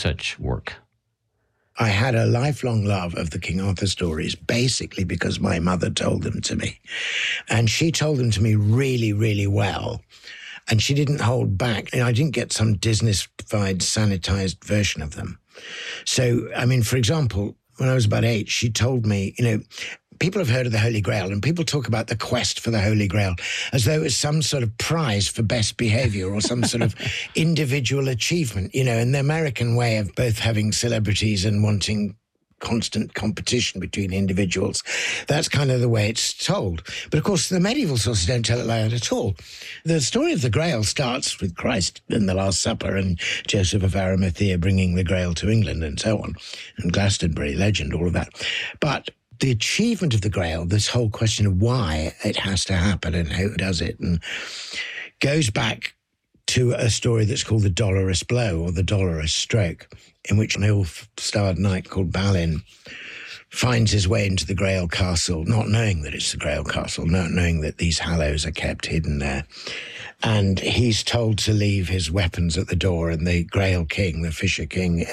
such work? I had a lifelong love of the King Arthur stories, basically because my mother told them to me. And she told them to me really, really well. And she didn't hold back. I didn't get some Disney-fied, sanitized version of them. So, I mean, for example, when I was about 8, she told me, people have heard of the Holy Grail, and people talk about the quest for the Holy Grail as though it was some sort of prize for best behavior or some sort of individual achievement, in the American way of both having celebrities and wanting constant competition between individuals. That's kind of the way it's told. But of course, the medieval sources don't tell it like that at all. The story of the Grail starts with Christ and the Last Supper and Joseph of Arimathea bringing the Grail to England and so on, and Glastonbury legend, all of that. But the achievement of the Grail, this whole question of why it has to happen and who does it, and goes back to a story that's called the Dolorous Blow or the Dolorous Stroke, in which an ill-starred knight called Balin finds his way into the Grail Castle, not knowing that it's the Grail Castle, not knowing that these hallows are kept hidden there. And he's told to leave his weapons at the door, and the Grail King, the Fisher King,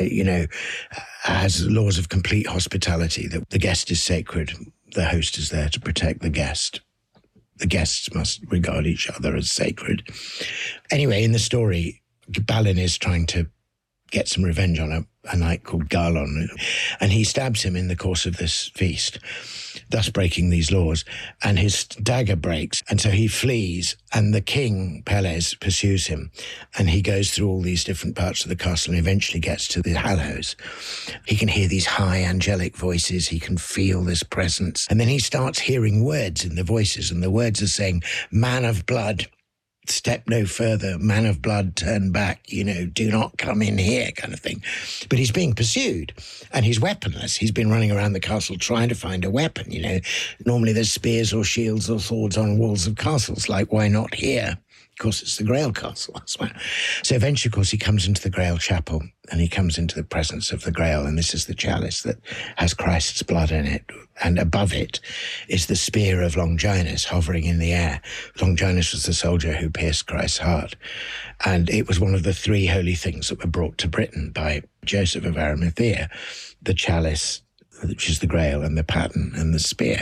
has laws of complete hospitality, that the guest is sacred. The host is there to protect the guest. The guests must regard each other as sacred. Anyway, in the story, Balin is trying to get some revenge on a knight called Garlon, and he stabs him in the course of this feast, thus breaking these laws, and his dagger breaks, and so he flees, and the king, Pelles, pursues him, and he goes through all these different parts of the castle and eventually gets to the Hallows. He can hear these high angelic voices, he can feel this presence, and then he starts hearing words in the voices, and the words are saying, "Man of blood, step no further, man of blood, turn back, do not come in here," kind of thing. But he's being pursued and he's weaponless. He's been running around the castle trying to find a weapon, Normally there's spears or shields or swords on walls of castles, like why not here? Of course, it's the Grail Castle, I swear. So eventually, of course, he comes into the Grail Chapel and he comes into the presence of the Grail, and this is the chalice that has Christ's blood in it. And above it is the spear of Longinus hovering in the air. Longinus was the soldier who pierced Christ's heart. And it was one of the 3 holy things that were brought to Britain by Joseph of Arimathea, the chalice, which is the Grail, and the paten and the spear.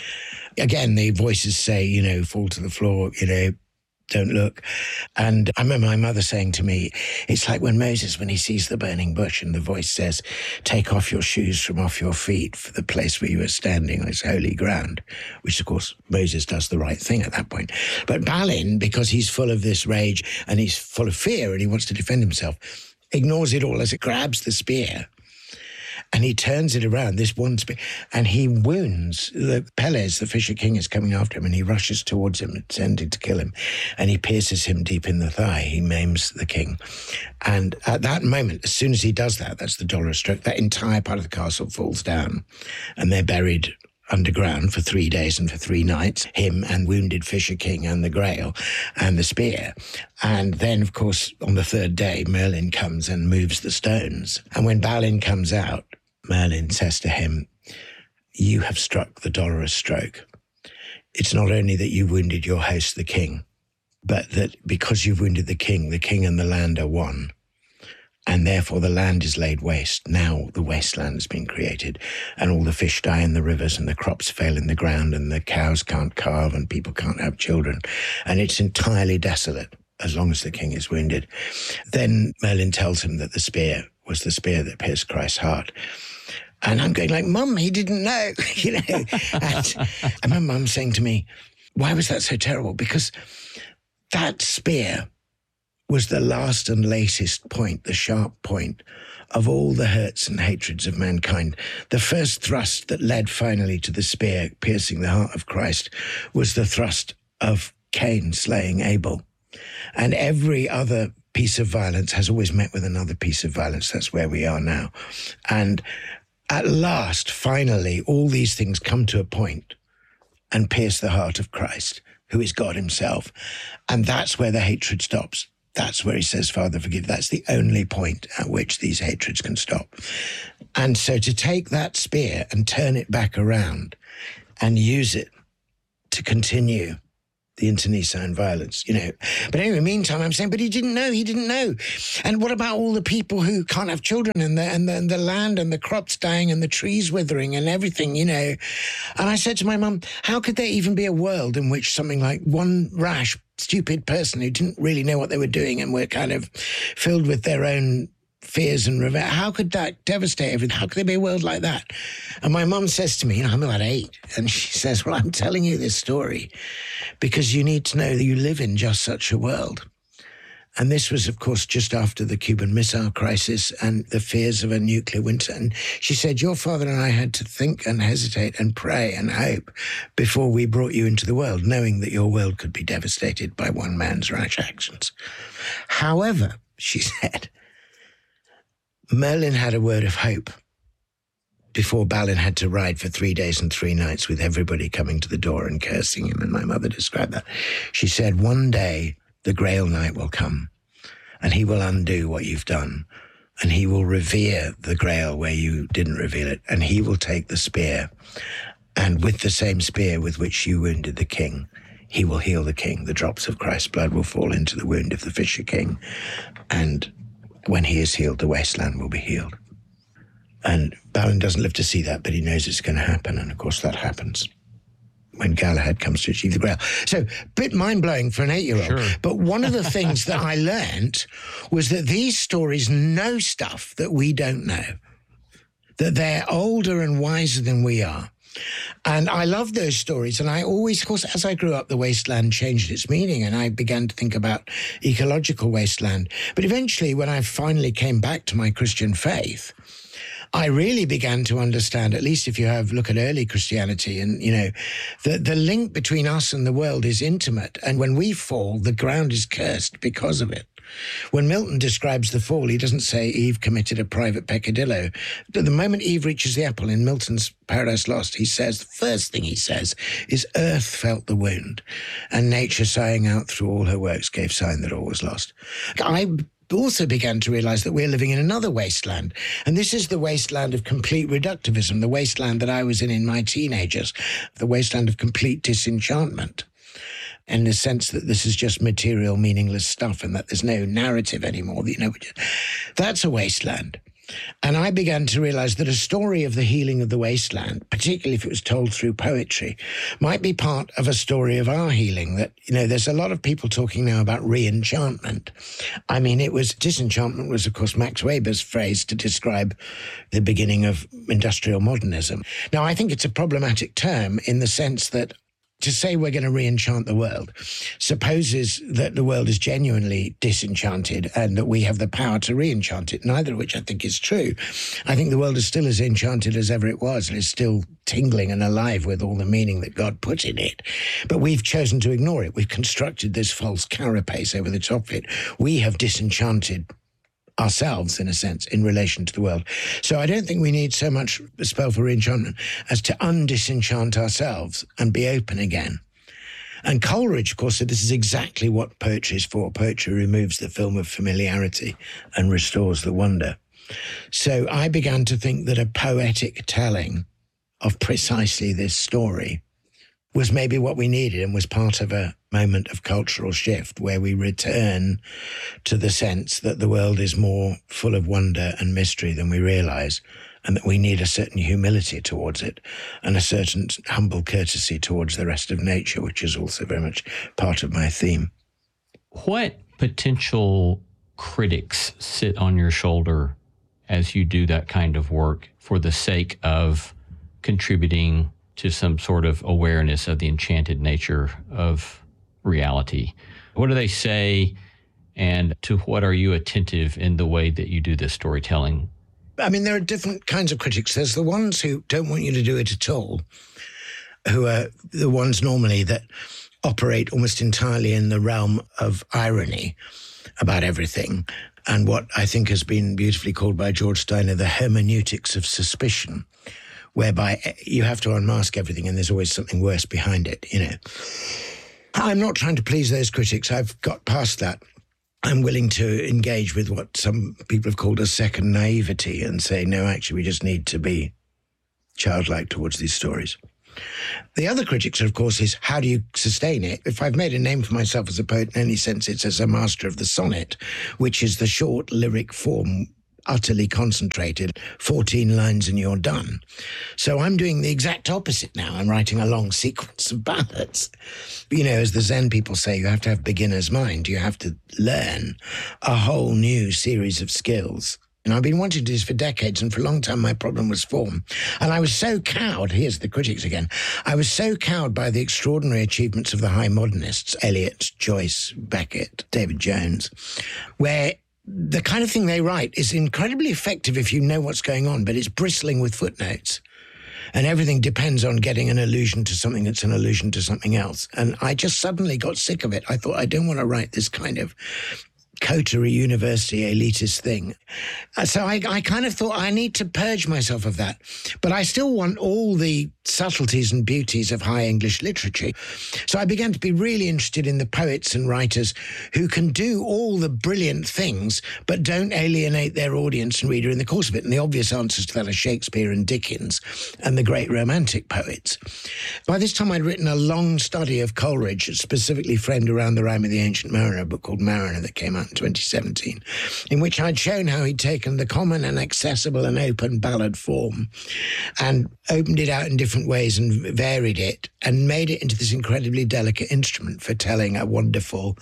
Again, the voices say, fall to the floor, don't look. And I remember my mother saying to me, it's like when Moses, when he sees the burning bush and the voice says, take off your shoes from off your feet, for the place where you are standing is holy ground, which of course Moses does the right thing at that point. But Balin, because he's full of this rage and he's full of fear and he wants to defend himself, ignores it all as it grabs the spear. And he turns it around, this one spear, and he wounds Pelles, the Fisher King, is coming after him, and he rushes towards him, intending to kill him, and he pierces him deep in the thigh. He maims the king. And at that moment, as soon as he does that, that's the Dolorous Stroke, that entire part of the castle falls down, and they're buried underground for 3 days and for 3 nights, him and wounded Fisher King and the Grail and the spear. And then, of course, on the 3rd day, Merlin comes and moves the stones. And when Balin comes out, Merlin says to him, you have struck the Dolorous Stroke. It's not only that you wounded your host, the king, but that because you've wounded the king and the land are one. And therefore the land is laid waste. Now the wasteland has been created, and all the fish die in the rivers, and the crops fail in the ground, and the cows can't calve, and people can't have children. And it's entirely desolate as long as the king is wounded. Then Merlin tells him that the spear was the spear that pierced Christ's heart. And I'm going like, Mum, he didn't know, And I remember Mum saying to me, why was that so terrible? Because that spear was the last and latest point, the sharp point of all the hurts and hatreds of mankind. The first thrust that led finally to the spear piercing the heart of Christ was the thrust of Cain slaying Abel. And every other piece of violence has always met with another piece of violence. That's where we are now. And at last, finally, all these things come to a point and pierce the heart of Christ, who is God himself. And that's where the hatred stops. That's where he says, Father, forgive. That's the only point at which these hatreds can stop. And so to take that spear and turn it back around and use it to continue the internecine violence, But anyway, meantime, I'm saying, but he didn't know. And what about all the people who can't have children and the land and the crops dying and the trees withering and everything, And I said to my mum, how could there even be a world in which something like one rash, stupid person who didn't really know what they were doing and were kind of filled with their own fears and revenge, how could that devastate everything? How could there be a world like that? And my mum says to me, I'm about 8, and she says, well, I'm telling you this story because you need to know that you live in just such a world. And this was, of course, just after the Cuban Missile Crisis and the fears of a nuclear winter. And she said, your father and I had to think and hesitate and pray and hope before we brought you into the world, knowing that your world could be devastated by one man's rash actions. However, she said, Merlin had a word of hope before Balin had to ride for 3 days and 3 nights with everybody coming to the door and cursing him. And my mother described that. She said, one day the Grail Knight will come and he will undo what you've done and he will revere the Grail where you didn't reveal it, and he will take the spear, and with the same spear with which you wounded the king, he will heal the king. The drops of Christ's blood will fall into the wound of the Fisher King, and when he is healed, the wasteland will be healed. And Balin doesn't live to see that, but he knows it's going to happen. And of course, that happens when Galahad comes to achieve the Grail. So, a bit mind-blowing for an 8-year-old. Sure. But one of the things that I learned was that these stories know stuff that we don't know, that they're older and wiser than we are. And I love those stories. And I always, of course, as I grew up, the wasteland changed its meaning and I began to think about ecological wasteland. But eventually, when I finally came back to my Christian faith, I really began to understand, at least if you look at early Christianity, and, the link between us and the world is intimate. And when we fall, the ground is cursed because of it. When Milton describes the fall, he doesn't say Eve committed a private peccadillo. The moment Eve reaches the apple in Milton's Paradise Lost, he says, the first thing he says is, earth felt the wound, and nature sighing out through all her works gave sign that all was lost. I also began to realize that we're living in another wasteland. And this is the wasteland of complete reductivism, the wasteland that I was in my teenagers, the wasteland of complete disenchantment, in the sense that this is just material, meaningless stuff and that there's no narrative anymore. That's a wasteland. And I began to realize that a story of the healing of the wasteland, particularly if it was told through poetry, might be part of a story of our healing. That, there's a lot of people talking now about re-enchantment. I mean, disenchantment was, of course, Max Weber's phrase to describe the beginning of industrial modernism. Now, I think it's a problematic term in the sense that to say we're going to re-enchant the world supposes that the world is genuinely disenchanted and that we have the power to re-enchant it, neither of which I think is true. I think the world is still as enchanted as ever it was and is still tingling and alive with all the meaning that God put in it. But we've chosen to ignore it. We've constructed this false carapace over the top of it. We have disenchanted ourselves, in a sense, in relation to the world. So I don't think we need so much a spell for re-enchantment as to undisenchant ourselves and be open again. And Coleridge, of course, said this is exactly what poetry is for. Poetry removes the film of familiarity and restores the wonder. So I began to think that a poetic telling of precisely this story was maybe what we needed and was part of a moment of cultural shift where we return to the sense that the world is more full of wonder and mystery than we realize, and that we need a certain humility towards it and a certain humble courtesy towards the rest of nature, which is also very much part of my theme. What potential critics sit on your shoulder as you do that kind of work for the sake of contributing to some sort of awareness of the enchanted nature of reality? What do they say, and to what are you attentive in the way that you do this storytelling? I mean, there are different kinds of critics. There's the ones who don't want you to do it at all, who are the ones normally that operate almost entirely in the realm of irony about everything, and what I think has been beautifully called by George Steiner the hermeneutics of suspicion, whereby you have to unmask everything and there's always something worse behind it, I'm not trying to please those critics. I've got past that. I'm willing to engage with what some people have called a second naivety and say, no, actually, we just need to be childlike towards these stories. The other critics, of course, is how do you sustain it? If I've made a name for myself as a poet in any sense, it's as a master of the sonnet, which is the short lyric form, utterly concentrated, 14 lines and you're done. So I'm doing the exact opposite now. I'm writing a long sequence of ballads. You know, as the Zen people say, you have to have beginner's mind. You have to learn a whole new series of skills. And I've been wanting to do this for decades, and for a long time my problem was form. And I was so cowed, here's the critics again, I was so cowed by the extraordinary achievements of the high modernists, Eliot, Joyce, Beckett, David Jones, where the kind of thing they write is incredibly effective if you know what's going on, but it's bristling with footnotes. And everything depends on getting an allusion to something that's an allusion to something else. And I just suddenly got sick of it. I thought, I don't want to write this kind of coterie university elitist thing. So I kind of thought I need to purge myself of that. But I still want all the subtleties and beauties of high English literature. So I began to be really interested in the poets and writers who can do all the brilliant things, but don't alienate their audience and reader in the course of it. And the obvious answers to that are Shakespeare and Dickens and the great romantic poets. By this time, I'd written a long study of Coleridge, specifically framed around the Rime of the Ancient Mariner, a book called Mariner that came out in 2017, in which I'd shown how he'd taken the common and accessible and open ballad form and opened it out in different ways and varied it and made it into this incredibly delicate instrument for telling a wonderful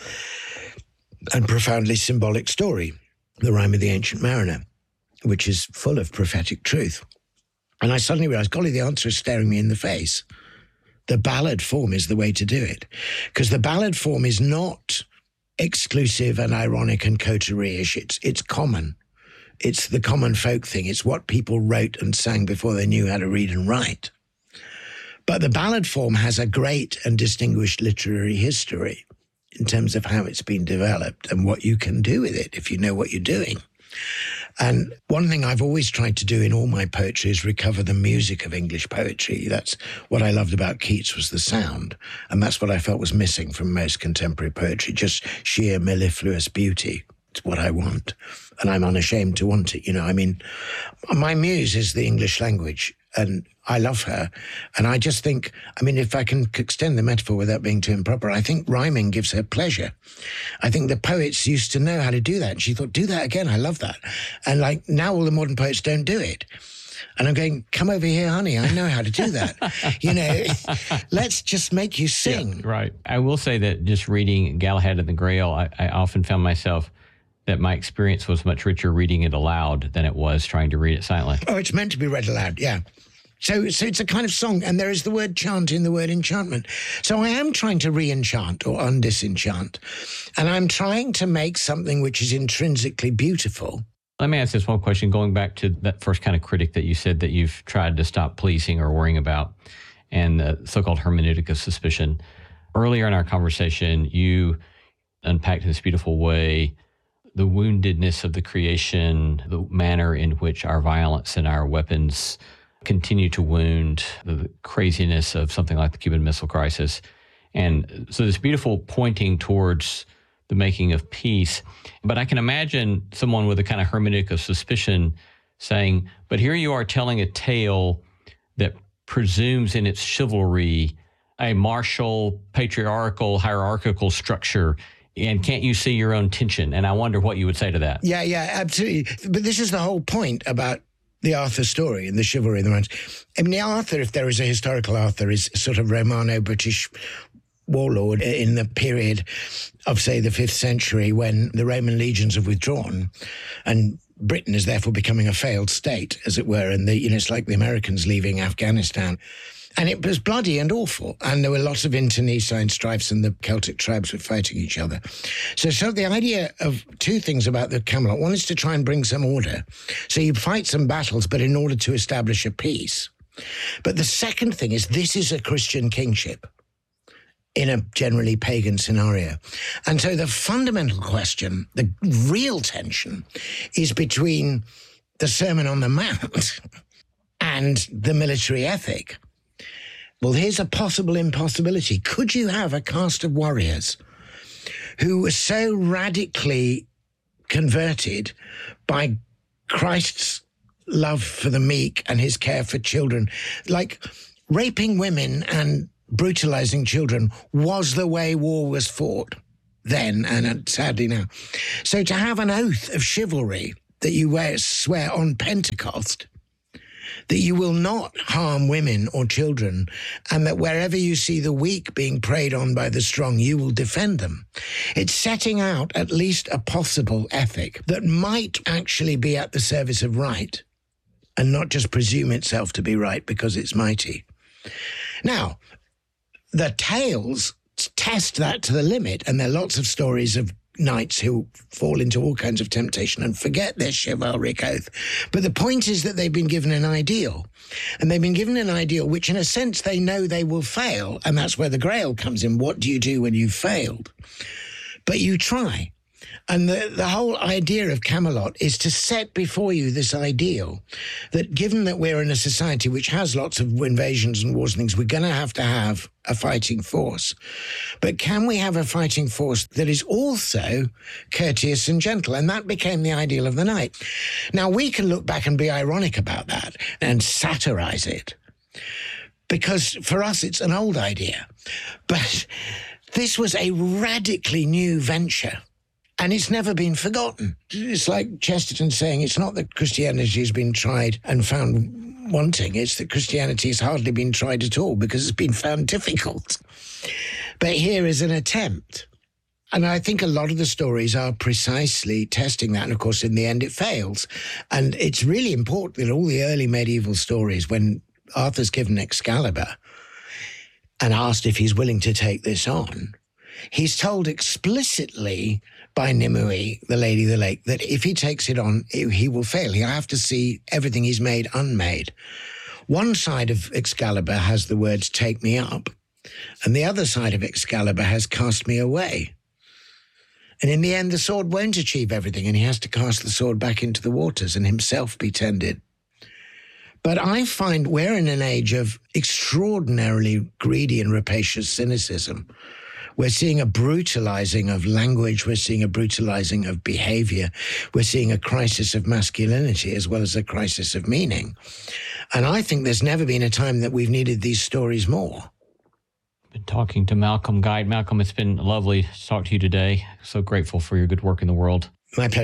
and profoundly symbolic story, the Rime of the Ancient Mariner, which is full of prophetic truth. And I suddenly realized, golly, the answer is staring me in the face. The ballad form is the way to do it, because the ballad form is not exclusive and ironic and coterie-ish. It's common. It's the common folk thing. It's what people wrote and sang before they knew how to read and write. But the ballad form has a great and distinguished literary history in terms of how it's been developed and what you can do with it if you know what you're doing. And one thing I've always tried to do in all my poetry is recover the music of English poetry. That's what I loved about Keats, was the sound. And that's what I felt was missing from most contemporary poetry, just sheer mellifluous beauty. It's what I want. And I'm unashamed to want it. You know, I mean, my muse is the English language, and I love her. And I just think, I mean, if I can extend the metaphor without being too improper, I think rhyming gives her pleasure. I think the poets used to know how to do that. And she thought, do that again. I love that. And like now all the modern poets don't do it. And I'm going, come over here, honey. I know how to do that. You know, let's just make you sing. Yeah, right. I will say that just reading Galahad and the Grail, I often found myself that my experience was much richer reading it aloud than it was trying to read it silently. Oh, it's meant to be read aloud, yeah. So it's a kind of song, and there is the word chant in the word enchantment. So I am trying to re-enchant or undisenchant, and I'm trying to make something which is intrinsically beautiful. Let me ask this one question, going back to that first kind of critic that you said that you've tried to stop pleasing or worrying about, and the so-called hermeneutic of suspicion. Earlier in our conversation, you unpacked in this beautiful way the woundedness of the creation, the manner in which our violence and our weapons continue to wound, the craziness of something like the Cuban Missile Crisis. And so this beautiful pointing towards the making of peace. But I can imagine someone with a kind of hermeneutic of suspicion saying, but here you are telling a tale that presumes in its chivalry a martial, patriarchal, hierarchical structure. And can't you see your own tension? And I wonder what you would say to that. Yeah, absolutely. But this is the whole point about the Arthur story and the chivalry and the romance. I mean, the Arthur, if there is a historical Arthur, is sort of Romano-British warlord in the period of, say, the 5th century when the Roman legions have withdrawn and Britain is therefore becoming a failed state, as it were. And it's like the Americans leaving Afghanistan. And it was bloody and awful. And there were lots of internecine strifes and the Celtic tribes were fighting each other. So the idea of two things about the Camelot. One is to try and bring some order. So you fight some battles, but in order to establish a peace. But the second thing is this is a Christian kingship in a generally pagan scenario. And so the fundamental question, the real tension, is between the Sermon on the Mount and the military ethic. Well, here's a possible impossibility. Could you have a cast of warriors who were so radically converted by Christ's love for the meek and his care for children, like raping women and brutalizing children was the way war was fought then and sadly now. So to have an oath of chivalry that you swear on Pentecost, that you will not harm women or children, and that wherever you see the weak being preyed on by the strong, you will defend them. It's setting out at least a possible ethic that might actually be at the service of right and not just presume itself to be right because it's mighty. Now, the tales test that to the limit, and there are lots of stories of knights who fall into all kinds of temptation and forget their chivalric oath. But the point is that they've been given an ideal, and they've been given an ideal which in a sense they know they will fail, and that's where the Grail comes in. What do you do when you've failed? But you try. And the whole idea of Camelot is to set before you this ideal that given that we're in a society which has lots of invasions and wars and things, we're going to have a fighting force. But can we have a fighting force that is also courteous and gentle? And that became the ideal of the knight. Now, we can look back and be ironic about that and satirize it, because for us, it's an old idea. But this was a radically new venture. And it's never been forgotten. It's like Chesterton saying it's not that Christianity has been tried and found wanting, it's that Christianity has hardly been tried at all because it's been found difficult. But here is an attempt. And I think a lot of the stories are precisely testing that. And of course, in the end, it fails. And it's really important that all the early medieval stories, when Arthur's given Excalibur and asked if he's willing to take this on, he's told explicitly by Nimue, the Lady of the Lake, that if he takes it on, he will fail. He'll have to see everything he's made unmade. One side of Excalibur has the words, "Take me up," and the other side of Excalibur has "Cast me away." And in the end, the sword won't achieve everything, and he has to cast the sword back into the waters and himself be tended. But I find we're in an age of extraordinarily greedy and rapacious cynicism. We're seeing a brutalizing of language. We're seeing a brutalizing of behavior. We're seeing a crisis of masculinity as well as a crisis of meaning. And I think there's never been a time that we've needed these stories more. Been talking to Malcolm Guite. Malcolm, it's been lovely to talk to you today. So grateful for your good work in the world. My pleasure.